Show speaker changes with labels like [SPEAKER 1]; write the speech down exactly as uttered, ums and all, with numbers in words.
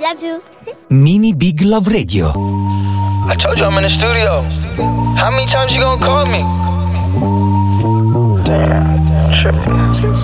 [SPEAKER 1] love you.
[SPEAKER 2] Mini Big Love Radio.
[SPEAKER 3] I told you I'm in the studio. How many times you gonna call me? Damn, damn, tripping.